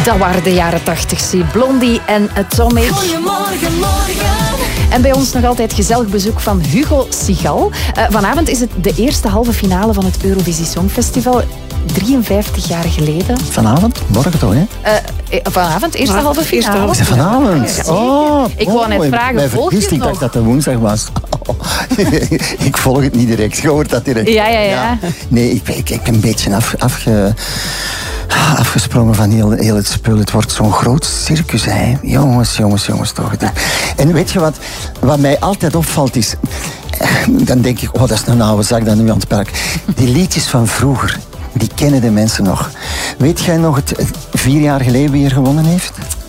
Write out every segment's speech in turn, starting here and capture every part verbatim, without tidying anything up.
Dat waren de jaren tachtig, zie. Blondie en Atomic. Goedemorgen, morgen. En bij ons nog altijd gezellig bezoek van Hugo Sigal. Uh, vanavond is het de eerste halve finale van het Eurovisie Songfestival. drieënvijftig jaar geleden. Vanavond? Morgen toch, hè? Uh, vanavond, eerste halve finale. Eerste halve. Is het vanavond? Ja, oh, ik wou net vragen, mij volg je het Ik nog? dacht dat het woensdag was. Oh, ik volg het niet direct. Je hoort dat direct. Ja, ja, ja. ja. Nee, ik, ik, ik ben een beetje af, afge, afgesprongen van heel, heel het spul. Het wordt zo'n groot circus, hè. Jongens, jongens, jongens, toch. En weet je wat, wat mij altijd opvalt is... Dan denk ik, oh, dat is een oude zak dat nu aan het park. Die liedjes van vroeger, die kennen de mensen nog. Weet jij nog het, het vier jaar geleden wie er gewonnen heeft?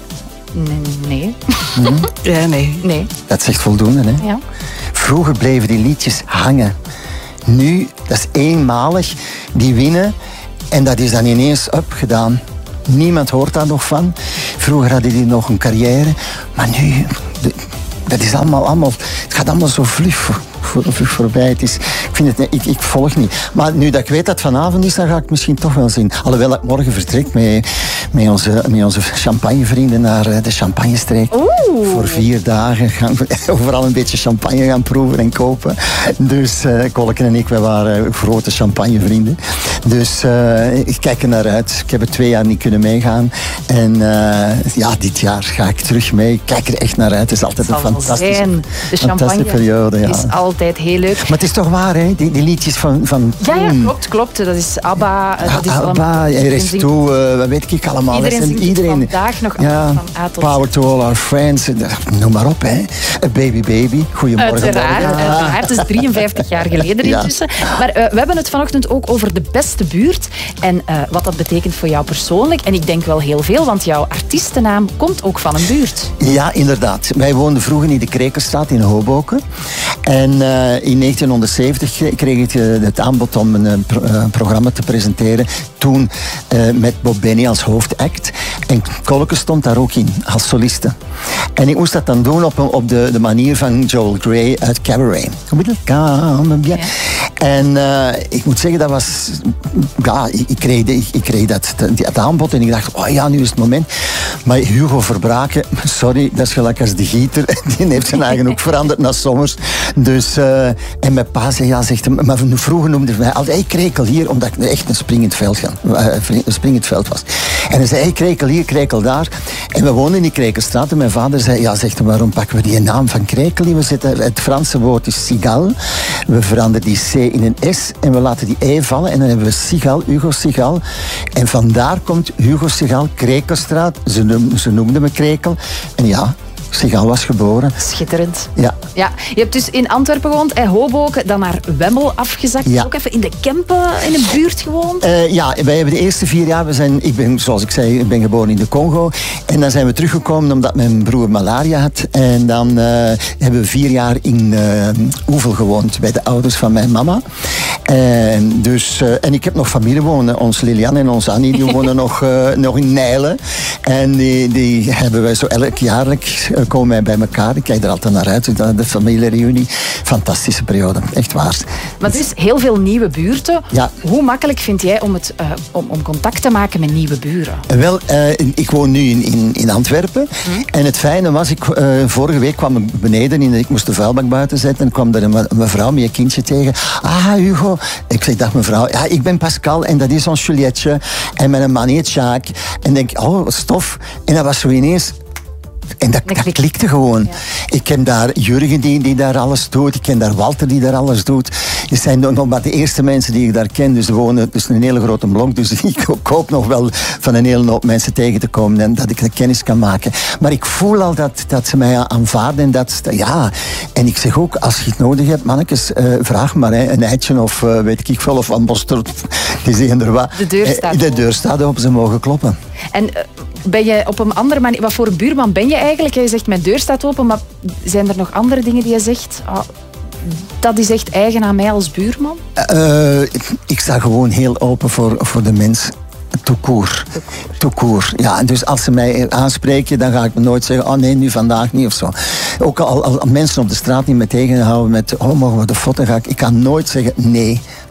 Nee. Hmm? Ja, nee. Nee. Dat zegt voldoende, hè? Ja. Vroeger bleven die liedjes hangen. Nu, dat is eenmalig, die winnen. En dat is dan ineens opgedaan. Niemand hoort daar nog van. Vroeger hadden die nog een carrière. Maar nu, dat is allemaal, allemaal, het gaat allemaal zo vlug, vlug voorbij. Het is, ik, vind het, ik, ik volg niet. Maar nu dat ik weet dat het vanavond is, dan ga ik misschien toch wel zien. Alhoewel ik morgen vertrek met, met, onze, met onze champagnevrienden naar de Champagnestreek. Oeh. Voor vier dagen gaan we overal een beetje champagne gaan proeven en kopen. Dus uh, Kolken en ik, wij waren grote champagnevrienden. Dus uh, ik kijk er naar uit. Ik heb er twee jaar niet kunnen meegaan. En uh, ja, dit jaar ga ik terug mee. Ik kijk er echt naar uit. Het is altijd een fantastische, de fantastische periode. Ja. Is altijd heel leuk. Maar het is toch waar, hè? Die, die liedjes van, van ja, ja, klopt, klopt. Dat is ABBA. Dat is ABBA, Resto, uh, wat weet ik allemaal. Iedereen zingt iedereen vandaag nog ja, van A tot Power to all our friends. Noem maar op, hè. Baby Baby. Goedemorgen. Uiteraard, uiteraard. Het is drieënvijftig jaar geleden intussen. Ja. Maar uh, we hebben het vanochtend ook over de beste buurt. En uh, wat dat betekent voor jou persoonlijk. En ik denk wel heel veel, want jouw artiestennaam komt ook van een buurt. Ja, inderdaad. Wij woonden vroeger in de Krekerstraat in Hoboken. En uh, in negentienhonderdzeventig kreeg ik uh, het aanbod om een uh, pro- uh, programma te presenteren. Toen uh, met Bob Benny als hoofdact. En Kolke stond daar ook in, als soliste. En ik moest dat dan doen op, op de, de manier van Joel Grey uit Cabaret. Ja. En uh, ik moet zeggen, dat was... Ja, ik, ik, kreeg, ik, ik kreeg dat, dat aanbod en ik dacht, oh ja, nu is het moment. Maar Hugo Verbraken, sorry, dat is gelijk als de gieter. Die heeft zijn eigen ook veranderd naar Sommers. Dus, uh, en mijn pa zei, ja, zegt hem, maar vroeger noemde hij mij altijd, hey, krekel hier, omdat ik echt een springend veld, ga, uh, een springend veld was. En hij zei, hey, krekel hier, krekel daar. En we woonden in die Krekelstraat en mijn vader zei, ja, zegt hem, waarom pakken we die naam van krekel hier? We zetten, het Franse woord is Sigal. We veranderen die C in een S en we laten die E vallen en dan hebben we Sigal, Hugo Sigal. En vandaar komt Hugo Sigal, Krekelstraat. Ze, noem, ze noemden me Krekel. En ja, Sigal was geboren. Schitterend. Ja. Ja. Je hebt dus in Antwerpen gewoond, en Hoboken, dan naar Wemmel afgezakt. Ja. Ook even in de Kempen in een buurt gewoond. Uh, ja, wij hebben de eerste vier jaar, we zijn, ik ben, zoals ik zei, ik ben geboren in de Congo. En dan zijn we teruggekomen omdat mijn broer malaria had. En dan uh, hebben we vier jaar in uh, Oevel gewoond, bij de ouders van mijn mama. En, dus, uh, en ik heb nog familie wonen. Ons Lilian en ons Annie, die wonen nog, uh, nog in Nijlen. En die, die hebben wij zo elk jaar uh, komen wij bij elkaar. Ik kijk er altijd naar uit, de familiereunie. Fantastische periode, echt waar. Maar dus heel veel nieuwe buurten. Ja. Hoe makkelijk vind jij om, het, uh, om, om contact te maken met nieuwe buren? Wel, uh, ik woon nu in, in, in Antwerpen. Hmm. En het fijne was, ik, uh, vorige week kwam ik beneden, in, ik moest de vuilbak buiten zetten en kwam er een mevrouw met een kindje tegen. Ah, Hugo. Ik zeg, dag mevrouw. Ja, ik ben Pascal en dat is ons Julietje. En mijn man heet Jacques. En denk, oh, stof. En dat was zo ineens... En dat, dat klikte gewoon. Ja. Ik ken daar Jurgen die, die daar alles doet. Ik ken daar Walter die daar alles doet. Het zijn nog maar de eerste mensen die ik daar ken. Dus wonen dus een hele grote blok. Dus ik hoop nog wel van een hele hoop mensen tegen te komen. En dat ik de kennis kan maken. Maar ik voel al dat, dat ze mij aanvaarden. En dat, ja. En ik zeg ook, als je het nodig hebt, mannetjes, uh, vraag maar. Hè, een eitje of uh, weet ik veel. Of een mosterd. Die zeggen er wat. De deur staat De deur staat op. Ze mogen kloppen. En... Uh, Ben je op een andere manier... Wat voor een buurman ben je eigenlijk? Je zegt, mijn deur staat open, maar zijn er nog andere dingen die je zegt... Oh, dat is echt eigen aan mij als buurman? Uh, ik sta gewoon heel open voor, voor de mens. Tout court. Tout court. Ja, dus als ze mij aanspreken, dan ga ik me nooit zeggen, oh nee, nu vandaag niet of zo. Ook al, al mensen op de straat niet me tegenhouden met, oh, mogen we de foto? Ga ik, ik kan nooit zeggen, nee,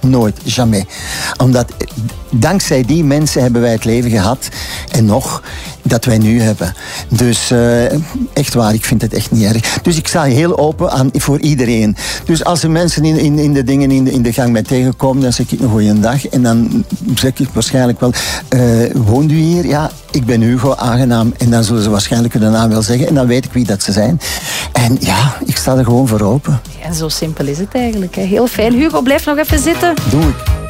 Nooit, jamais. Omdat dankzij die mensen hebben wij het leven gehad. En nog, dat wij nu hebben. Dus uh, echt waar, ik vind het echt niet erg. Dus ik sta heel open aan, voor iedereen. Dus als er mensen in, in, in de dingen in de, in de gang mij tegenkomen, dan zeg ik een goeie dag. En dan zeg ik waarschijnlijk wel, uh, woont u hier? Ja, ik ben Hugo, aangenaam. En dan zullen ze waarschijnlijk hun naam wel zeggen. En dan weet ik wie dat ze zijn. En ja, ik sta er gewoon voor open. En zo simpel is het eigenlijk. Hè. Heel fijn. Hugo, blijf nog even zitten. Doe ik.